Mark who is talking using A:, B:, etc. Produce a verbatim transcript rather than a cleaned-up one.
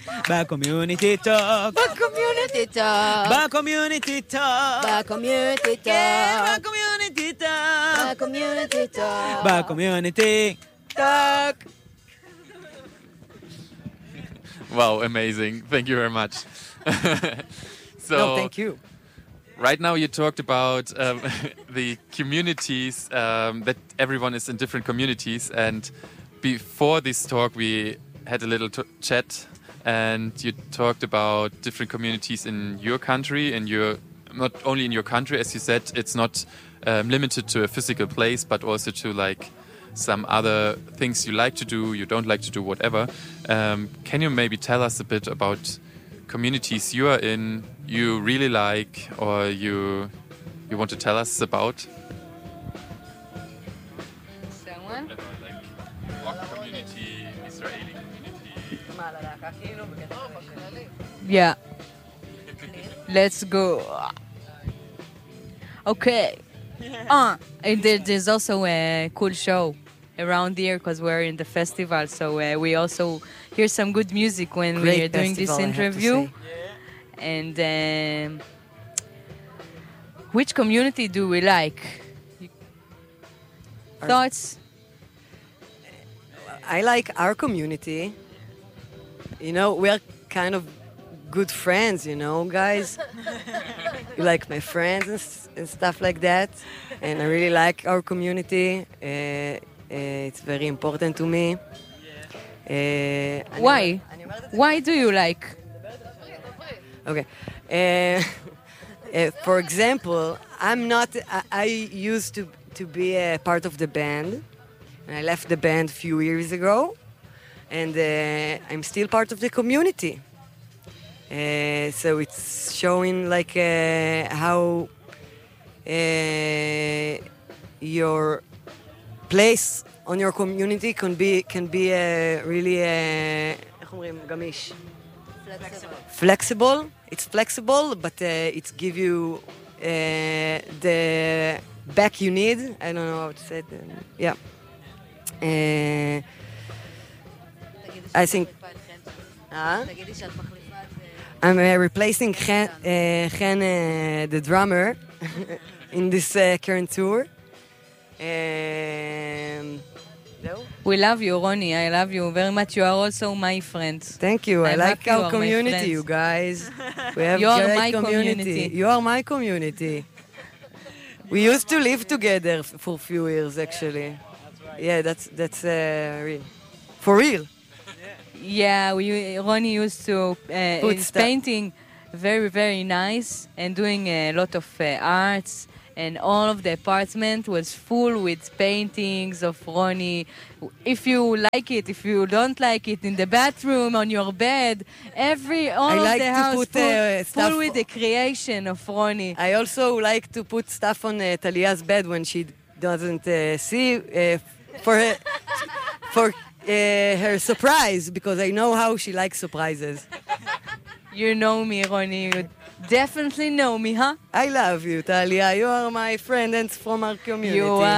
A: בקומיוניטי טוק.
B: בקומיוניטי טוק.
A: בקומיוניטי טוק.
B: בקומיוניטי טוק.
A: בקומיוניטי טוק.
B: בקומיוניטי טוק.
A: בקומיוניטי טוק.
C: Wow, amazing. Thank you very much. So,
D: no, thank you.
C: Right now you talked about um, the communities, um, that everyone is in different communities. And before this talk, we had a little t- chat and you talked about different communities in your country, and your not only in your country, as you said, it's not um, limited to a physical place, but also to like some other things you like to do, you don't like to do, whatever. Um, can you maybe tell us a bit about communities you are in, you really like, or you you want to tell us about?
B: Someone?
C: Like rock community, Israeli community.
B: Yeah. Let's go. Okay. Uh, and there, there's also a cool show around here because we're in the festival, so uh, we also hear some good music when
D: Great
B: we're doing
D: festival,
B: this
D: I have to
B: interview.
D: say.
B: And um, which community do we like?
D: Our-
B: Thoughts?
D: I like our community. You know, we're kind of good friends, you know, guys. You like my friends and, s- and stuff like that. And I really like our community. Uh, uh, it's very important to me. Uh, אני
B: Why?
D: אומר- אני אומרת את זה-
B: Why do you like?
D: Okay. Uh, uh, for example, I'm not. I, I used to to be a part of the band, and I left the band a few years ago, and uh, I'm still part of the community. Uh, so it's showing like uh, how uh, your place on your community can be can be uh, really uh, איך אומרים? גמיש. Flexible. It's flexible, but uh, it give you uh, the back you need. I don't know how to say it. Um, yeah. Uh, I think. Huh? I'm uh, replacing Chen, uh, Chen uh, the drummer, in this uh, current tour. Um, זהו.
B: We love you, Ronnie. I love you very much. You are also my friend.
D: Thank you. I
B: I'm
D: like
B: happy you
D: our
B: are my
D: community,
B: friends.
D: you guys. We have
B: You are
D: great
B: my community.
D: You are my community. We used to live together f- for a few years, actually. Yeah, that's that's uh, real. For real.
B: Yeah, we Ronnie used to uh,
D: Put
B: is
D: stuff-
B: painting very very nice and doing a lot of uh, arts, and all of the apartment was full with paintings of Ronnie. If you like it, if you don't like it, in the bathroom, on your bed, every all
D: I
B: of
D: like
B: the
D: to
B: house
D: put,
B: full,
D: uh,
B: full
D: stuff-
B: with the creation of Ronnie.
D: I also like to put stuff on uh, Talia's bed when she doesn't uh, see uh, for her, for uh, her surprise, because I know how she likes surprises.
B: You know me, Ronnie. You definitely know me, huh?
D: I love you, Talia. You are my friend and from our community.
B: You are